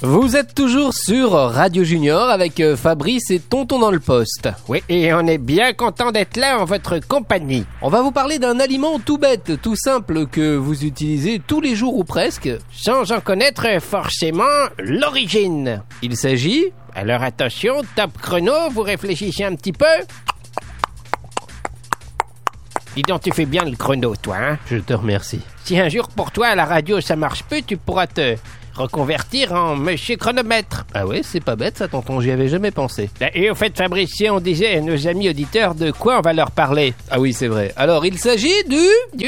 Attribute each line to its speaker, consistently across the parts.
Speaker 1: Vous êtes toujours sur Radio Junior avec Fabrice et Tonton dans le poste.
Speaker 2: Oui, et on est bien content d'être là en votre compagnie.
Speaker 1: On va vous parler d'un aliment tout bête, tout simple que vous utilisez tous les jours ou presque,
Speaker 2: sans en connaître forcément l'origine.
Speaker 1: Il s'agit...
Speaker 2: Alors attention, top chrono, vous réfléchissez un petit peu. Dis donc, tu fais bien le chrono, toi, hein?
Speaker 1: Je te remercie.
Speaker 2: Si un jour pour toi à la radio ça marche peu, tu pourras te reconvertir en monsieur chronomètre.
Speaker 1: Ah ouais, c'est pas bête ça, tonton, j'y avais jamais pensé.
Speaker 2: Et au fait, Fabrice, si on disait à nos amis auditeurs de quoi on va leur parler?
Speaker 1: Ah oui, c'est vrai. Alors, il s'agit du...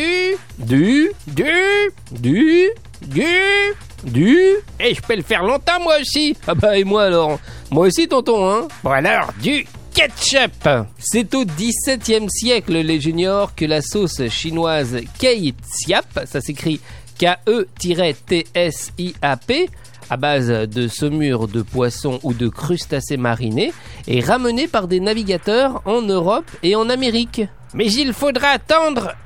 Speaker 2: Et je peux le faire longtemps, moi aussi.
Speaker 1: Ah bah, et moi alors? Moi aussi, tonton, hein?
Speaker 2: Bon alors, du ketchup.
Speaker 1: C'est au XVIIe siècle, les juniors, que la sauce chinoise ketchup, ça s'écrit K-E-T-S-I-A-P, à base de saumure de poisson ou de crustacés marinés, est ramenée par des navigateurs en Europe et en Amérique.
Speaker 2: Mais il faudra attendre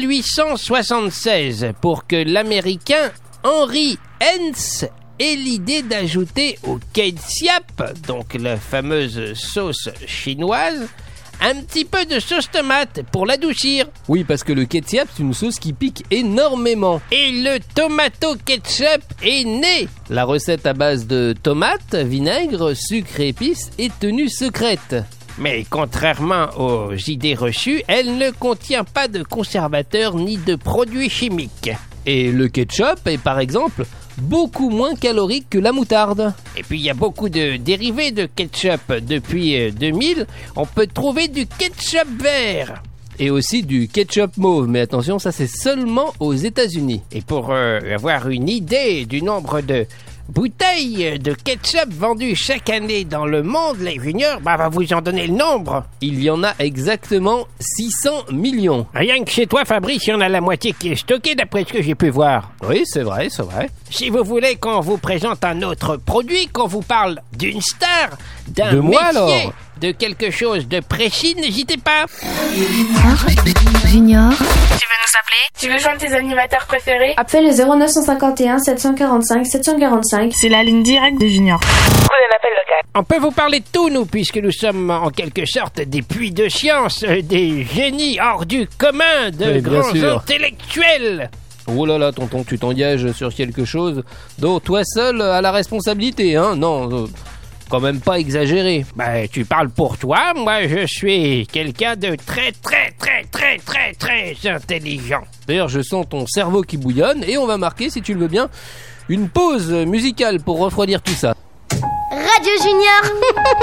Speaker 2: 1876 pour que l'Américain Henry Heinz ait l'idée d'ajouter au ketchup, donc la fameuse sauce chinoise, un petit peu de sauce tomate pour l'adoucir.
Speaker 1: Oui, parce que le ketchup, c'est une sauce qui pique énormément.
Speaker 2: Et le tomato ketchup est né.
Speaker 1: La recette à base de tomates, vinaigre, sucre et épices est tenue secrète.
Speaker 2: Mais contrairement aux idées reçues, elle ne contient pas de conservateurs ni de produits chimiques.
Speaker 1: Et le ketchup est par exemple beaucoup moins calorique que la moutarde.
Speaker 2: Et puis il y a beaucoup de dérivés de ketchup. Depuis 2000, on peut trouver du ketchup vert.
Speaker 1: Et aussi du ketchup mauve, mais attention, ça c'est seulement aux États-Unis.
Speaker 2: Et pour avoir une idée du nombre de bouteilles de ketchup vendues chaque année dans le monde, les juniors, va vous en donner le nombre.
Speaker 1: Il y en a exactement 600 millions.
Speaker 2: Rien que chez toi, Fabrice, il y en a la moitié qui est stockée d'après ce que j'ai pu voir.
Speaker 1: Oui, c'est vrai, c'est vrai.
Speaker 2: Si vous voulez qu'on vous présente un autre produit, qu'on vous parle d'une star, d'un
Speaker 1: de moi,
Speaker 2: métier,
Speaker 1: alors
Speaker 2: de quelque chose de précis, n'hésitez pas.
Speaker 3: Junior.
Speaker 4: Tu veux nous appeler? Tu veux joindre tes animateurs préférés?
Speaker 5: Appelle le 0951 745 745.
Speaker 4: C'est la ligne directe de Junior. Prenez l'appel local.
Speaker 2: On peut vous parler de tout, nous, puisque nous sommes en quelque sorte des puits de science, des génies hors du commun, de grands intellectuels.
Speaker 1: Oh là là, tonton, tu t'engages sur quelque chose dont toi seul a la responsabilité, hein? Non, quand même pas exagéré.
Speaker 2: Tu parles pour toi, moi je suis quelqu'un de très intelligent.
Speaker 1: D'ailleurs, je sens ton cerveau qui bouillonne et on va marquer, si tu le veux bien, une pause musicale pour refroidir tout ça.
Speaker 6: Radio Junior.